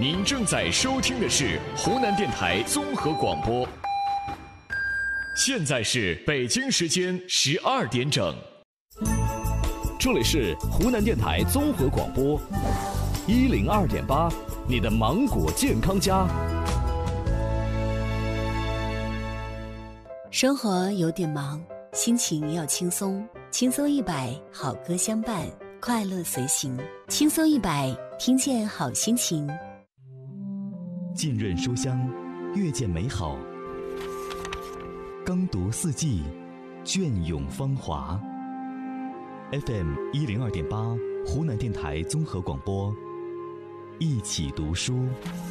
您正在收听的是湖南电台综合广播，现在是北京时间12点整，这里是湖南电台综合广播102.8，你的芒果健康家。 生活有点忙，心情要轻松，轻松100，好歌相伴，快乐随行，轻松100，听见好心情。 浸润书香，阅见美好，耕读四季，隽永芳华。FM 102.8，湖南电台综合广播，一起读书。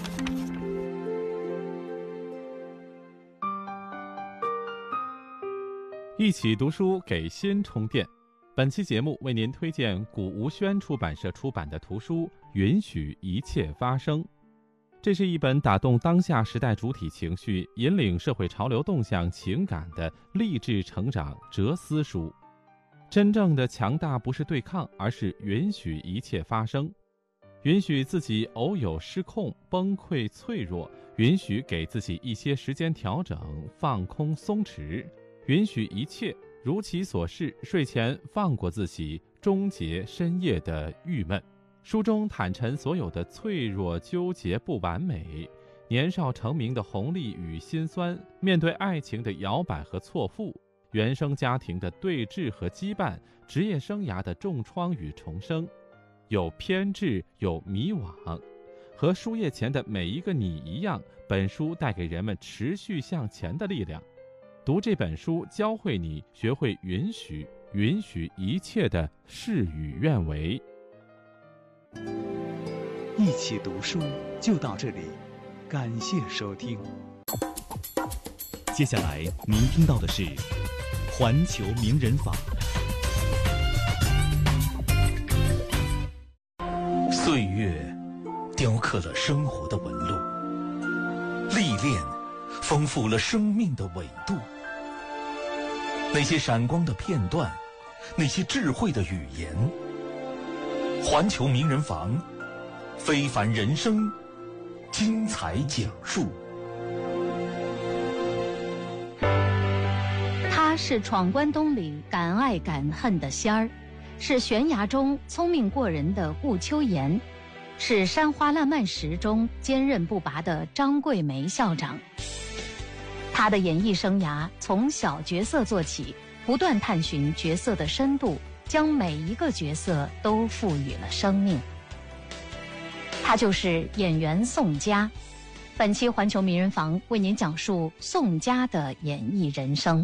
一起读书，给心充电。本期节目为您推荐古吴轩出版社出版的图书《允许一切发生》。这是一本打动当下时代主体情绪、引领社会潮流动向情感的励志成长哲思书。真正的强大不是对抗，而是允许一切发生。允许自己偶有失控、崩溃、脆弱，允许给自己一些时间调整、放空、松弛，允许一切如其所是，睡前放过自己，终结深夜的郁闷。书中坦陈所有的脆弱、纠结、不完美，年少成名的红利与辛酸，面对爱情的摇摆和错付，原生家庭的对峙和羁绊，职业生涯的重创与重生，有偏执，有迷惘。和书页前的每一个你一样，本书带给人们持续向前的力量。读这本书，教会你学会允许一切的事与愿违。 一起读书就到这里，感谢收听。 接下来您听到的是环球名人坊。 岁月雕刻了生活的纹路，历练丰富了生命的纬度。那些闪光的片段，那些智慧的语言，环球名人坊，非凡人生，精彩讲述。 他是闯关东里敢爱敢恨的仙儿，是悬崖中聪明过人的顾秋妍，是山花烂漫时中坚韧不拔的张桂梅校长。他的演艺生涯从小角色做起，不断探寻角色的深度，将每一个角色都赋予了生命。他就是演员宋佳。本期环球名人坊为您讲述宋佳的演艺人生。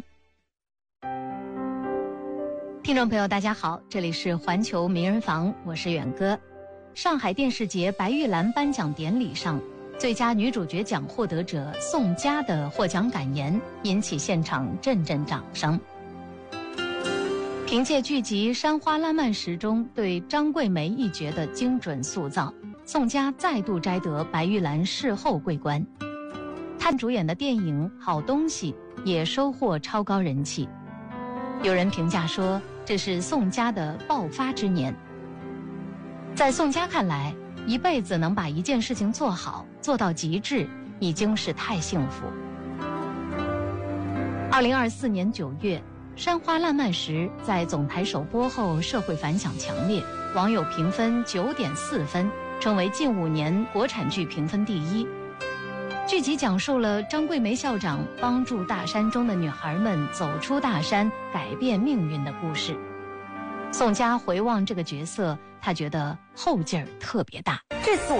听众朋友大家好，这里是环球名人坊，我是远哥。上海电视节白玉兰颁奖典礼上，最佳女主角奖获得者宋佳的获奖感言引起现场阵阵掌声。凭借剧集《山花烂漫时》中对张桂梅一角的精准塑造，宋佳再度摘得白玉兰视后桂冠。她主演的电影《好东西》也收获超高人气。有人评价说，这是宋佳的爆发之年。在宋佳看来，一辈子能把一件事情做好，做到极致，已经是太幸福。2024年9月，《山花烂漫时》在总台首播后，社会反响强烈，网友评分9.4分，成为近5年国产剧评分第1。剧集讲述了张桂梅校长帮助大山中的女孩们走出大山，改变命运的故事。宋佳回望这个角色，她觉得后劲儿特别大。 这次